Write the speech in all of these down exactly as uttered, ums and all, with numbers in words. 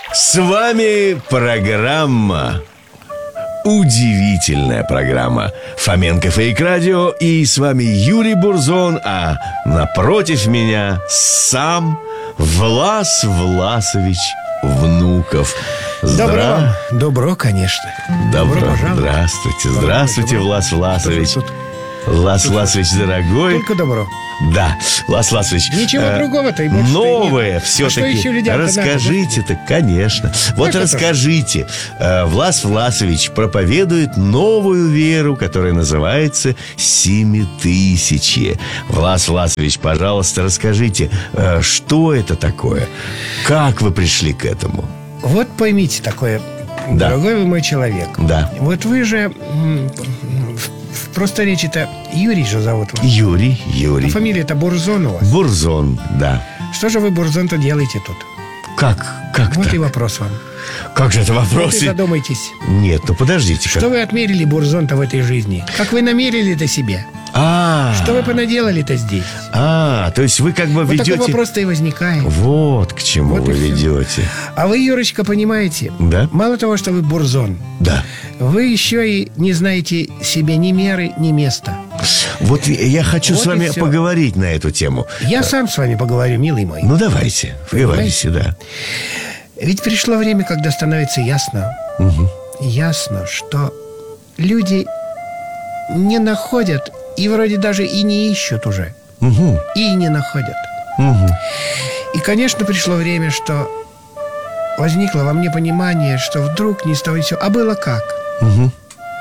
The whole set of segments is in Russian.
С вами программа, удивительная программа Фоменко Фейк Радио. И с вами Юрий Бурзон, а напротив меня сам Влас Власович Внуков. Здра... Добро, добро, конечно. Добро, Добро здравствуйте, добро, здравствуйте, добро. Влас Власович. Что же тут? Влас Власович, дорогой. Только добро. Да, Влас Власович. Ничего э, другого-то и больше новое нет. все-таки. А что еще людям-то Расскажите-то, конечно. Вот Как это? расскажите. Э, Влас Власович проповедует новую веру, которая называется Семитысячье. Влас Власович, пожалуйста, расскажите, э, что это такое? Как вы пришли к этому? Вот поймите такое, Да. дорогой вы мой человек. Да. Вот вы же м, в- в просторечии-то Юрий же зовут вас. Юрий, Юрий. А фамилия-то Бурзон у вас. Бурзон, да. Что же вы, Бурзон-то, делаете тут? Как? Как Вот так? и вопрос вам. Как же это Вот вопрос? и задумайтесь. Нет, ну подождите. Что вы отмерили, Бурзон-то, в этой жизни? Как вы намерили-то себе? А, Что вы понаделали-то здесь? а, то есть вы как бы Вот такой ведете... вопрос-то и возникает. Вот к чему Вот вы и всё. ведете. А вы, Юрочка, понимаете? Да? Мало того, что вы Бурзон, Да. вы еще и не знаете себе ни меры, ни места. Вот я хочу Вот с и вами всё. поговорить на эту тему. Я сам с вами поговорю, милый мой. Ну, давайте, говорите, да. Ведь пришло время, когда становится ясно, ясно, что люди не находят и вроде даже и не ищут уже. Угу, И не находят. угу. И, конечно, пришло время, что возникло во мне понимание, что вдруг не с того и сё. А было как? Угу.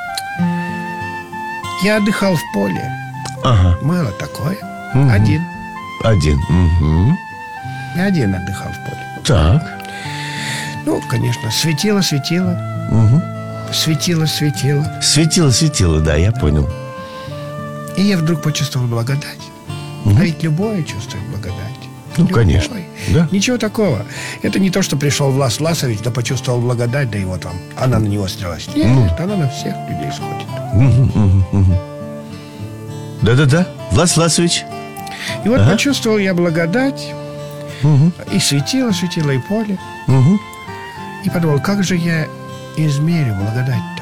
Я отдыхал в поле. Ага, Было такое. Мгм. Один. один. Угу. Я один отдыхал в поле. Так. Ну, конечно, светило, светило. Угу. Светило, светило. Светило, светило, да, я понял. И я вдруг почувствовал благодать. А ведь любое чувствует благодать. Ну, Любое. конечно, да. Ничего такого. Это не то, что пришел Влас Власович, да почувствовал благодать, да и вот вам. Она на него снялась. Нет, Ну. она на всех людей сходит. Угу, угу, угу. Да-да-да, Влас Власович. И вот Ага. почувствовал я благодать. Угу, И светило, светило и поле. угу, И подумал, как же я измерю благодать-то?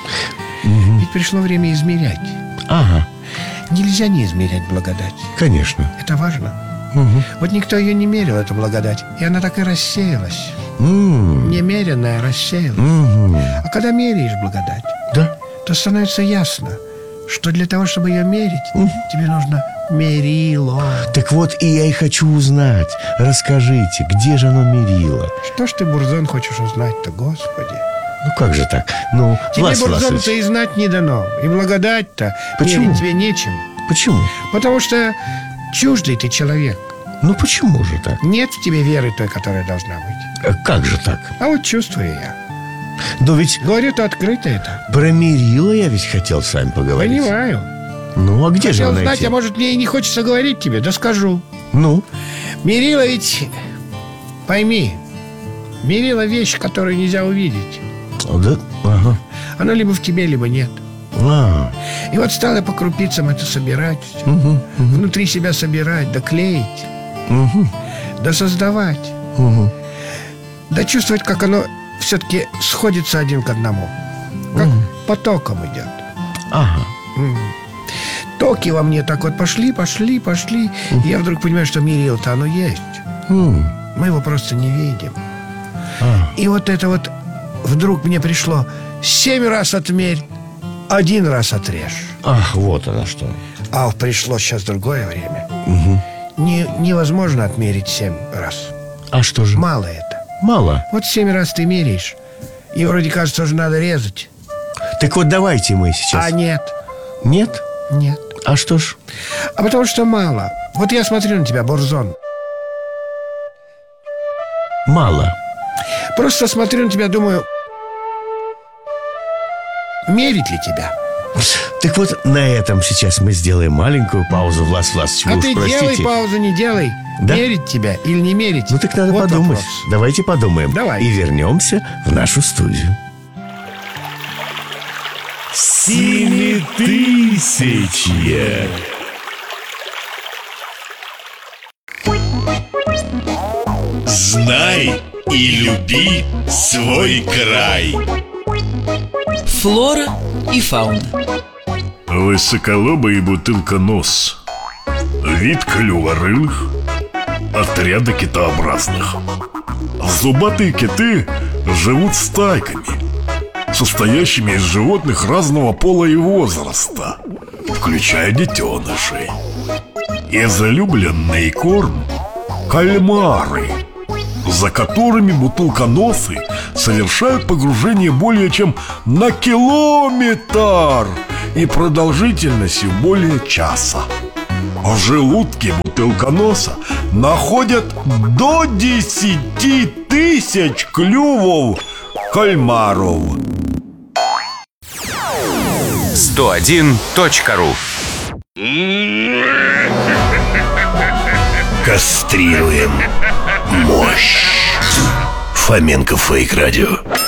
угу. Ведь пришло время измерять. Ага, Нельзя не измерять благодать. конечно. Это важно. Угу. Вот никто ее не мерил, эту благодать. И она так и рассеялась. М, Немеренная рассеялась. мгм. А когда меряешь благодать, Да. то становится ясно, что для того, чтобы ее мерить, тебе нужно мерило. Так вот, и я и хочу узнать. Расскажите, где же оно мерило? Что ж ты, Бурзон, хочешь узнать-то, Господи? Ну как же так? Ну, Тебе, Влас Бурзон-то, Власович, и знать не дано. И благодать-то Почему? мерить тебе нечем. почему? Потому что чуждый ты человек. Ну почему же так? Нет в тебе веры той, которая должна быть. А как же так? А вот чувствую я. Но ведь Говорю-то открыто это. про мерило я ведь хотел с вами поговорить. Понимаю. Ну, а где же Хотел оно знать, найти? а может, мне и не хочется говорить тебе, да скажу. Ну, Мерило ведь, пойми, мерило вещь, которую нельзя увидеть. а, да? Ага. Она либо в тебе, либо нет. А, И вот стала по крупицам это собирать. угу, Внутри себя собирать, да клеить, угу, да создавать, угу. да чувствовать, как оно все-таки сходится один к одному. Как потоком идет. Ага. М. Токи во мне так вот пошли, пошли, пошли. И я вдруг понимаю, что мерило-то оно есть. М, Мы его просто не видим. а. И вот это вот вдруг мне пришло: семь раз отмерь, один раз отрежь. Ах, вот оно что. А пришло сейчас другое время. Угу. Не, невозможно отмерить семь раз. А что же? Мало это. Мало. Вот семь раз ты меряешь, и вроде кажется, что надо резать. Так вот давайте мы сейчас. А нет, Нет? нет. А что ж? А потому что мало. Вот я смотрю на тебя, Бурзон. Мало. Просто смотрю на тебя, думаю, мерить ли тебя? Так вот, на этом сейчас мы сделаем маленькую паузу. Влас Власович, вы А уж ты простите. делай паузу, не делай. Да? Мерить тебя или не мерить? Ну так надо Вот подумать. вопрос. Давайте подумаем. Давай. И вернемся в нашу студию. Семитысячье. Знай Знай и люби свой край. Флора и фауна. Высоколобый бутылконос. Вид клюворылых. Отряда китообразных. Зубатые киты живут стайками, состоящими из животных разного пола и возраста, включая детенышей. Излюбленный корм – кальмары, за которыми бутылконосы совершают погружение более чем на километр и продолжительностью более часа. В желудке бутылконоса находят до десяти тысяч клювов кальмаров. сто один точка ру. Кастрируем мощь. Фоменко Фейк Радио.